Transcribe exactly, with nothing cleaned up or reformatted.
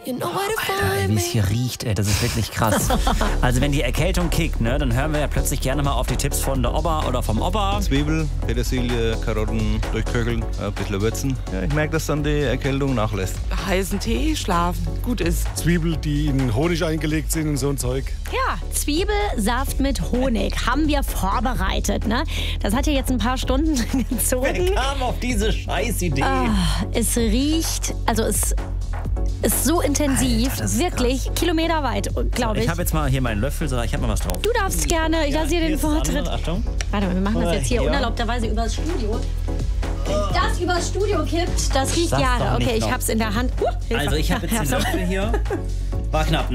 Alter, wie es hier riecht, ey, das ist wirklich krass. Also wenn die Erkältung kickt, ne, dann hören wir ja plötzlich gerne mal auf die Tipps von der Opa oder vom Opa. Zwiebel, Petersilie, Karotten durchköcheln, ein bisschen würzen. Ja, ich merke, dass dann die Erkältung nachlässt. Heißen Tee, schlafen, gut ist. Zwiebel, die in Honig eingelegt sind und so ein Zeug. Ja, Zwiebelsaft mit Honig haben wir vorbereitet. Ne? Das hat ja jetzt ein paar Stunden gezogen. Wer kam auf diese Scheißidee? Ah, es riecht, also es ist so intensiv, Alter, das ist wirklich kilometerweit, glaube ich. Ich habe jetzt mal hier meinen Löffel, so, ich habe mal was drauf. Du darfst gerne, ich lasse dir den Vortritt. Achtung. Warte mal, wir machen das jetzt hier Ja. unerlaubterweise übers Studio. Wenn das übers Studio kippt, das riecht Sag's Jahre. doch nicht Okay, ich noch. hab's in der Hand. Uh, Hilfe. Also ich habe jetzt den Löffel hier. War knapp, ne?